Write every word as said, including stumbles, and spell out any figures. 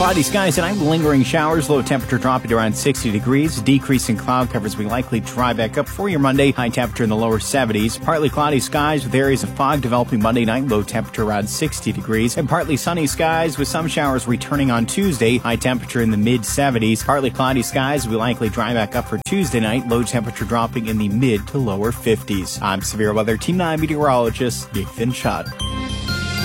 Cloudy skies tonight, lingering showers, low temperature dropping to around sixty degrees. Decrease in cloud covers will likely dry back up for your Monday. High temperature in the lower seventies. Partly cloudy skies with areas of fog developing Monday night. Low temperature around sixty degrees. And partly sunny skies with some showers returning on Tuesday. High temperature in the mid seventies. Partly cloudy skies will likely dry back up for Tuesday night. Low temperature dropping in the mid to lower fifties. I'm Severe Weather Team nine meteorologist Nathan Schott.